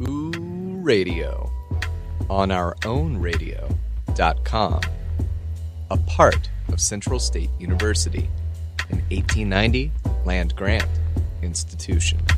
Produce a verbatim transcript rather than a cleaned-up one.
Ooh Radio on our own radio dot com, a part of Central State University, an eighteen ninety land grant institution.